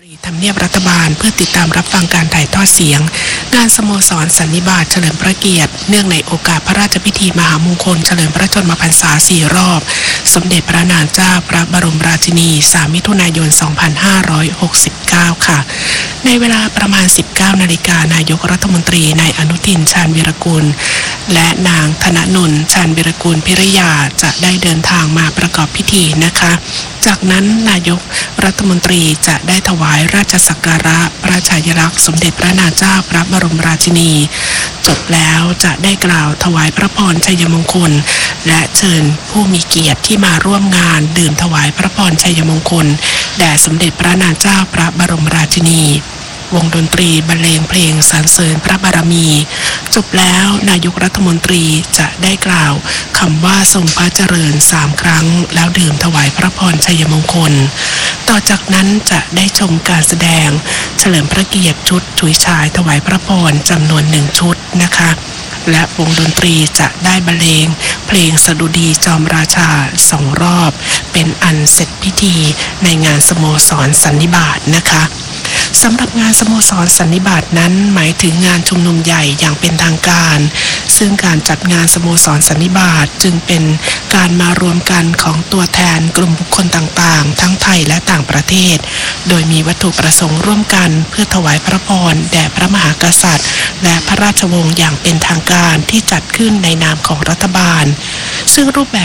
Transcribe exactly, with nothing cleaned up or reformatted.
ทำเนียบรัฐบาลเพื่อติดตามรับฟังการถ่ายทอดเสียงงานสโมสรสันนิบาตเฉลิมพระเกียรติเนื่องในโอกาสพระราชพิธีมหามงคลเฉลิมพระชนมพรรษาสี่รอบสมเด็จพระนางเจ้าพระบรมราชินีสามมิถุนายนสองพันห้าร้อยหกสิบเก้าค่ะในเวลาประมาณ สิบเก้านาฬิกา นายกรัฐมนตรีนายอนุทินชาญวีรกูลและนางธนนนท์ชาญวีรกูลพิริยาจะได้เดินทางมาประกอบพิธีนะคะจากนั้นนายกรัฐมนตรีจะได้ถวายราชสักการะพระฉายาลักษณ์สมเด็จพระนางเจ้าพระบรมราชินีจบแล้วจะได้กล่าวถวายพระพรชัยมงคลและเชิญผู้มีเกียรติที่มาร่วมงานดื่มถวายพระพรชัยมงคลแด่สมเด็จพระนางเจ้าพระบรมราชินีวงดนตรีบรรเลงเพลงสรรเสริญพระบารมีจบแล้วนายกรัฐมนตรีจะได้กล่าวคำว่าทรงพระเจริญสามครั้งแล้วดื่มถวายพระพรชัยมงคลต่อจากนั้นจะได้ชมการแสดงเฉลิมพระเกียรติชุดฉุยฉายถวายพระพรจำนวนหนึ่งชุดนะคะและวงดนตรีจะได้บรรเลงเพลงสดุดีจอมราชาสองรอบเป็นอันเสร็จพิธีในงานสโมสรสันนิบาตนะคะสำหรับงานสโมสรสันนิบาตนั้นหมายถึงงานชุมนุมใหญ่อย่างเป็นทางการซึ่งการจัดงานสโมสรสันนิบาตจึงเป็นการมารวมกันของตัวแทนกลุ่มบุคคลต่างๆทั้งไทยและต่างประเทศโดยมีวัตถุประสงค์ร่วมกันเพื่อถวายพระพรแด่พระมหากษัตริย์และพระราชวงศ์อย่างเป็นทางการที่จัดขึ้นในนามของรัฐบาลซึ่งรูปแบบ